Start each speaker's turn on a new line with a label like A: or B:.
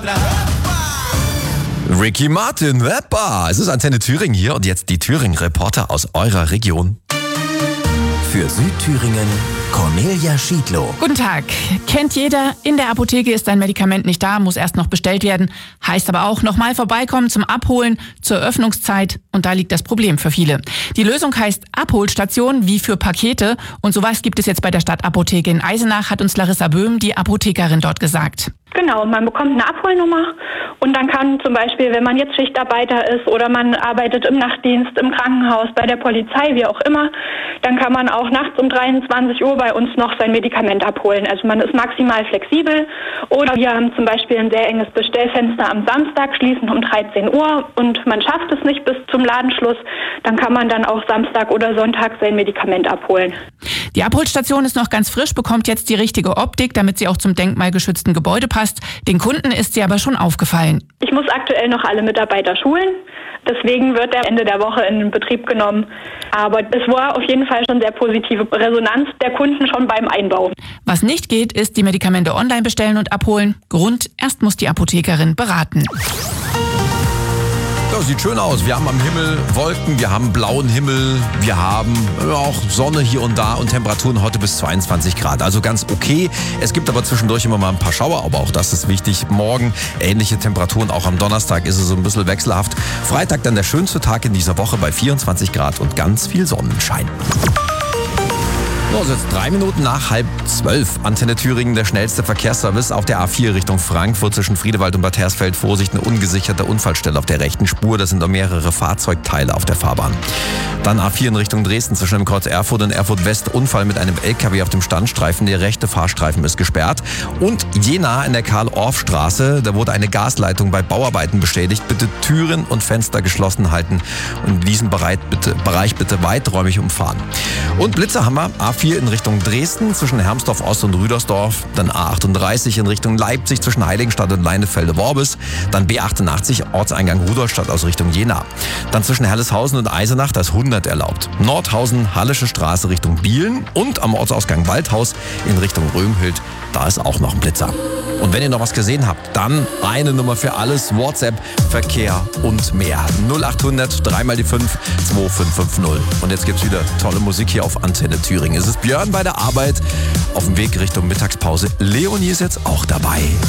A: Ricky Martin, Rapper. Es ist Antenne Thüringen hier und jetzt die Thüringen-Reporter aus eurer Region.
B: Für Südthüringen Cornelia Schiedlow.
C: Guten Tag. Kennt jeder, in der Apotheke ist ein Medikament nicht da, muss erst noch bestellt werden. Heißt aber auch, nochmal vorbeikommen zum Abholen, zur Öffnungszeit. Und da liegt das Problem für viele. Die Lösung heißt Abholstation, wie für Pakete. Und sowas gibt es jetzt bei der Stadtapotheke in Eisenach, hat uns Larissa Böhm, die Apothekerin dort gesagt.
D: Genau, man bekommt eine Abholnummer und dann kann zum Beispiel, wenn man jetzt Schichtarbeiter ist oder man arbeitet im Nachtdienst, im Krankenhaus, bei der Polizei, wie auch immer, dann kann man auch nachts um 23 Uhr bei uns noch sein Medikament abholen. Also man ist maximal flexibel. Oder wir haben zum Beispiel ein sehr enges Bestellfenster am Samstag, schließen um 13 Uhr und man schafft es nicht bis zum Ladenschluss, dann kann man dann auch Samstag oder Sonntag sein Medikament abholen.
C: Die Abholstation ist noch ganz frisch, bekommt jetzt die richtige Optik, damit sie auch zum denkmalgeschützten Gebäude passt. Den Kunden ist sie aber schon aufgefallen.
D: Ich muss aktuell noch alle Mitarbeiter schulen. Deswegen wird der Ende der Woche in Betrieb genommen. Aber es war auf jeden Fall schon sehr positive Resonanz der Kunden schon beim Einbau.
C: Was nicht geht, ist die Medikamente online bestellen und abholen. Grund, erst muss die Apothekerin beraten.
A: Das sieht schön aus. Wir haben am Himmel Wolken, wir haben blauen Himmel, wir haben auch Sonne hier und da und Temperaturen heute bis 22 Grad. Also ganz okay. Es gibt aber zwischendurch immer mal ein paar Schauer, aber auch das ist wichtig. Morgen ähnliche Temperaturen, auch am Donnerstag ist es so ein bisschen wechselhaft. Freitag dann der schönste Tag in dieser Woche bei 24 Grad und ganz viel Sonnenschein. So, es ist jetzt 3 Minuten nach 11:30. Antenne Thüringen, der schnellste Verkehrsservice auf der A4 Richtung Frankfurt zwischen Friedewald und Bad Hersfeld. Vorsicht, eine ungesicherte Unfallstelle auf der rechten Spur. Das sind noch mehrere Fahrzeugteile auf der Fahrbahn. Dann A4 in Richtung Dresden zwischen dem Kreuz Erfurt und Erfurt West. Unfall mit einem LKW auf dem Standstreifen. Der rechte Fahrstreifen ist gesperrt. Und Jena in der Karl-Orff-Straße. Da wurde eine Gasleitung bei Bauarbeiten beschädigt. Bitte Türen und Fenster geschlossen halten und in diesem Bereich bitte weiträumig umfahren. Und Blitzer haben wir. A4 in Richtung Dresden zwischen Hermsdorf Ost und Rüdersdorf, dann A38 in Richtung Leipzig zwischen Heiligenstadt und Leinefelde-Worbis, dann B88 Ortseingang Rudolstadt aus Richtung Jena. Dann zwischen Herleshausen und Eisenach, da ist 100 erlaubt. Nordhausen, Hallische Straße Richtung Bielen und am Ortsausgang Waldhaus in Richtung Römhild, da ist auch noch ein Blitzer. Und wenn ihr noch was gesehen habt, dann eine Nummer für alles, WhatsApp, Verkehr und mehr. 0800 3 mal die 5 2550. Und jetzt gibt's wieder tolle Musik hier auf Antenne Thüringen. Es ist Björn bei der Arbeit auf dem Weg Richtung Mittagspause. Leonie ist jetzt auch dabei.